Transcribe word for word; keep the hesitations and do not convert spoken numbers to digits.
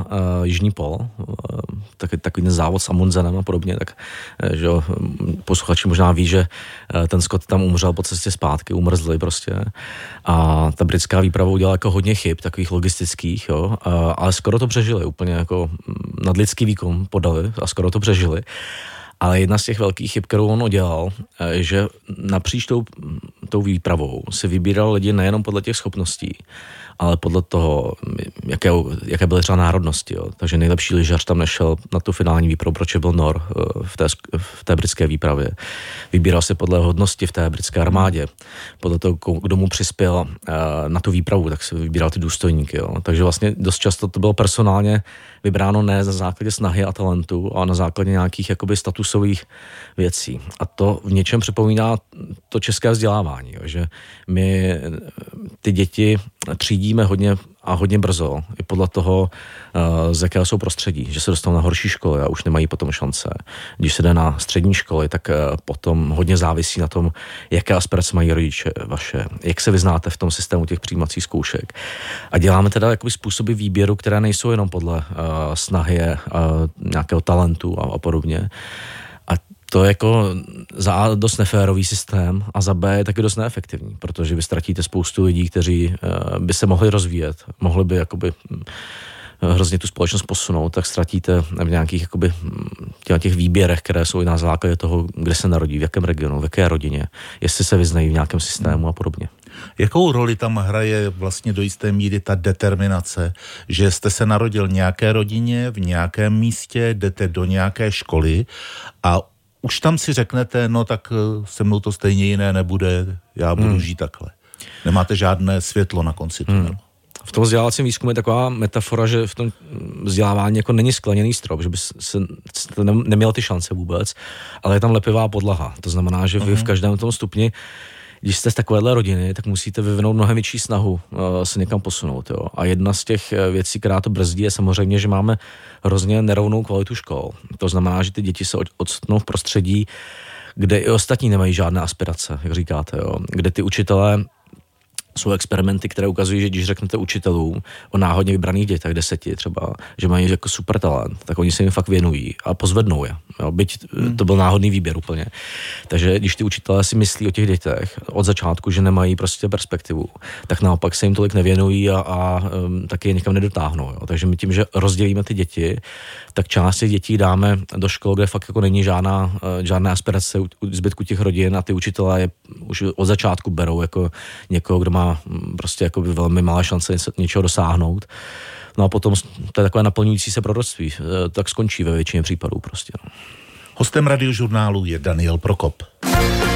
na uh, Jižní pol, uh, tak, takový ten závod s Amundsenem a podobně, tak uh, že jo, posluchači možná ví, že uh, ten Scott tam umřel po cestě zpátky, umrzli prostě a ta britská výprava udělala jako hodně chyb, takových logistických, jo, uh, ale skoro to přežili, úplně jako nadlidský výkon podali a skoro to přežili. Ale jedna z těch velkých chyb, kterou on udělal, že napříč tou, tou výpravou si vybíral lidi nejenom podle těch schopností, ale podle toho, jaké, jaké byly třeba národnosti. Jo. Takže nejlepší lyžař tam nešel na tu finální výpravu, proč byl Nor v té, v té britské výpravě. Vybíral si podle hodnosti v té britské armádě, podle toho, kdo mu přispěl na tu výpravu, tak si vybíral ty důstojníky. Jo. Takže vlastně dost často to bylo personálně vybráno ne na základě snahy a talentu, ale na základě nějakých jakoby statusových věcí. A to v něčem připomíná to české vzdělávání, jo, že my ty děti třídíme hodně a hodně brzo, i podle toho, z jakého jsou prostředí, že se dostanou na horší školy a už nemají potom šance. Když se jde na střední školy, tak potom hodně závisí na tom, jaké aspirace mají rodiče vaše, jak se vyznáte v tom systému těch přijímacích zkoušek. A děláme teda jakoby způsoby výběru, které nejsou jenom podle uh, snahy, uh, nějakého talentu a, a podobně. A to je jako za A dost neférový systém a za B je taky dost neefektivní, protože vy ztratíte spoustu lidí, kteří uh, by se mohli rozvíjet, mohli by jakoby hrozně tu společnost posunout, tak ztratíte v nějakých jakoby, těch výběrech, které jsou i na základě toho, kde se narodí, v jakém regionu, v jaké rodině, jestli se vyznají v nějakém systému a podobně. Jakou roli tam hraje vlastně do jisté míry ta determinace, že jste se narodil v nějaké rodině, v nějakém místě, jdete do nějaké školy a už tam si řeknete, no tak se mnou to stejně jiné nebude, já budu hmm. žít takhle. Nemáte žádné světlo na konci tunelu. Hmm. V tom vzdělávacím výzkumu je taková metafora, že v tom vzdělávání jako není skleněný strop, že by se neměl ty šance vůbec, ale je tam lepivá podlaha. To znamená, že vy v každém tom stupni, když jste z takovéhle rodiny, tak musíte vyvinout mnohem větší snahu uh, se někam posunout. Jo. A jedna z těch věcí, která to brzdí, je samozřejmě, že máme hrozně nerovnou kvalitu škol. To znamená, že ty děti se odstnou v prostředí, kde i ostatní nemají žádné aspirace, jak říkáte, jo. Kde ty učitelé jsou experimenty, které ukazují, že když řeknete učitelům o náhodně vybraných dětech, deseti třeba, že mají jako super talent, tak oni se jim fakt věnují a pozvednou je. Jo, byť hmm. to byl náhodný výběr úplně. Takže když ty učitelé si myslí o těch dětech od začátku, že nemají prostě perspektivu, tak naopak se jim tolik nevěnují a, a um, taky je někam nedotáhnou. Jo. Takže my tím, že rozdělíme ty děti, tak část těch dětí dáme do škol, kde fakt jako není žádná, žádná aspirace u zbytku těch rodin a ty učitelé je už od začátku berou jako někoho, kdo má prostě jako velmi malé šance něčeho dosáhnout. No a potom to je takové naplňující se proroctví. Tak skončí ve většině případů prostě. Hostem Radiožurnálu je Daniel Prokop.